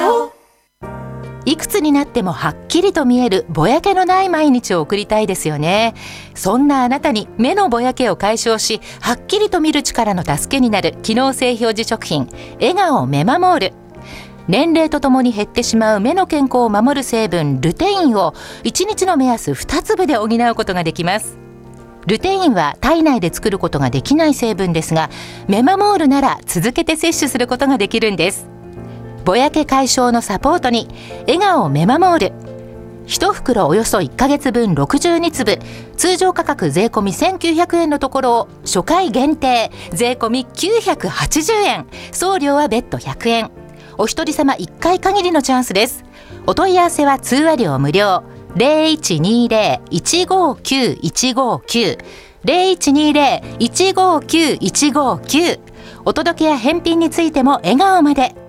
顔。いくつになってもはっきりと見えるぼやけのない毎日を送りたいですよね。そんなあなたに目のぼやけを解消し、はっきりと見る力の助けになる機能性表示食品、笑顔メマモール。年齢とともに減ってしまう目の健康を守る成分ルテインを1日の目安2粒で補うことができます。ルテインは体内で作ることができない成分ですが、メマモールなら続けて摂取することができるんです。ぼやけ解消のサポートに笑顔メマモール。1袋およそ1ヶ月分62粒、通常価格税込み1900円のところを初回限定税込み980円、送料は別途100円。お一人様1回限りのチャンスです。お問い合わせは通話料無料、0120-159-159 0120-159-159。お届けや返品についても笑顔まで。